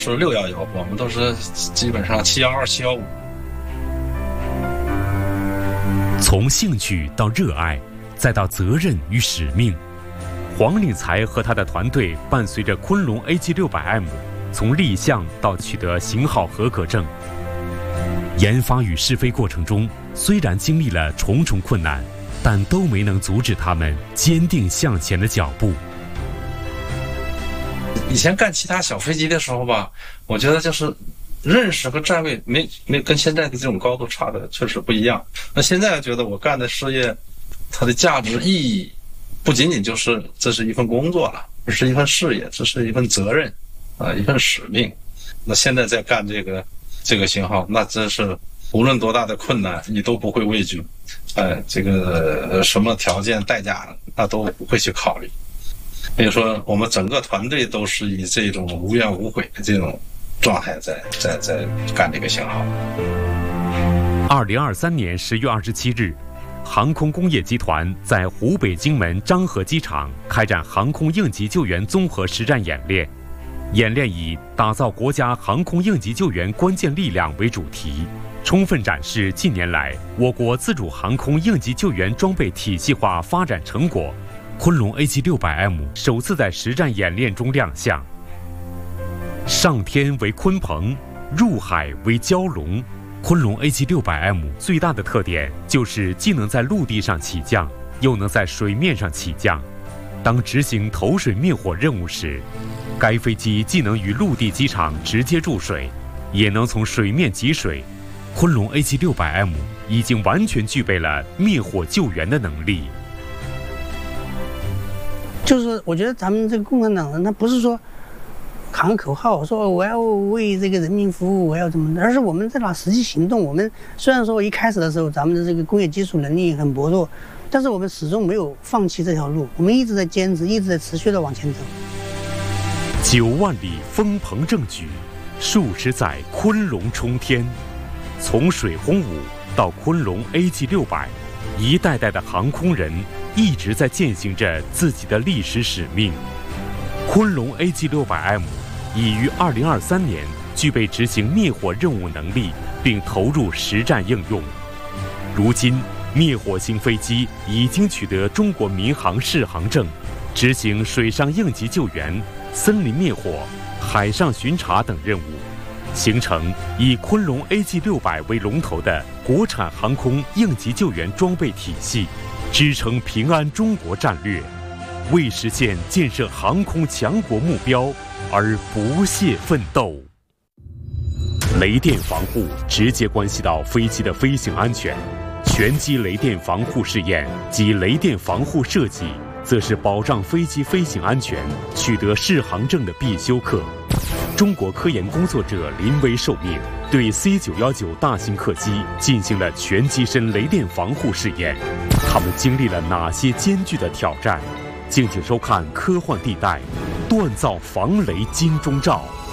是611，我们都是基本上712、715。 从兴趣到热爱，再到责任与使命，黄令才和他的团队伴随着昆龙 AG600M 从立项到取得型号合格证。研发与试飞过程中，虽然经历了重重困难，但都没能阻止他们坚定向前的脚步。 以前干其他小飞机的时候吧，我觉得就是认识和站位没跟现在的这种高度差的确实不一样。那现在觉得我干的事业，它的价值意义不仅仅就是这是一份工作了，而是一份事业，这是一份责任啊，一份使命。那现在在干这个型号，那真是无论多大的困难你都不会畏惧，这个什么条件代价那都不会去考虑。所以说我们整个团队都是以这种无怨无悔的这种状态在干这个型号。 2023年10月27日，航空工业集团在湖北荆门漳河机场开展航空应急救援综合实战演练。演练以打造国家航空应急救援关键力量为主题，充分展示近年来我国自主航空应急救援装备体系化发展成果。昆龙 AG600M 首次在实战演练中亮相。上天为鲲鹏，入海为蛟龙。昆龙 AG600M 最大的特点就是既能在陆地上起降，又能在水面上起降。当执行投水灭火任务时，该飞机既能与陆地机场直接注水，也能从水面汲水。昆龙 AG600M 已经完全具备了灭火救援的能力。 就是我觉得咱们这个共产党人，他不是说喊口号说我要为这个人民服务，我要怎么的，而是我们在拿实际行动。我们虽然说一开始的时候咱们的这个工业技术能力很薄弱，但是我们始终没有放弃这条路，我们一直在坚持，一直在持续的往前走。 9万里风鹏正举，数十载昆龙冲天。从水轰五到昆龙 AG600，一代代的航空人一直在践行着自己的历史使命。昆龙 AG600M 已于2023年具备执行灭火任务能力，并投入实战应用。如今，灭火型飞机已经取得中国民航适航证，执行水上应急救援、森林灭火、海上巡查等任务，形成以昆龙 AG600为龙头的国产航空应急救援装备体系，支撑平安中国战略，为实现建设航空强国目标而不懈奋斗。雷电防护直接关系到飞机的飞行安全，全机雷电防护试验及雷电防护设计，则是保障飞机飞行安全、取得适航证的必修课。中国科研工作者临危受命，对 C919 大型客机进行了全机身雷电防护试验。他们经历了哪些艰巨的挑战？敬请收看《科幻地带》，锻造防雷金钟罩。